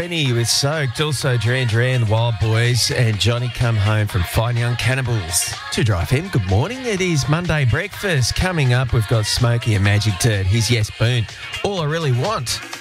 Tony with Soaked. Also Duran Duran, the Wild Boys, and Johnny Come Home from Fine Young Cannibals. To Drive Him, good morning. It is Monday breakfast. Coming up, we've got Smokey and Magic Turd. Here's Yes Boone. All I Really Want.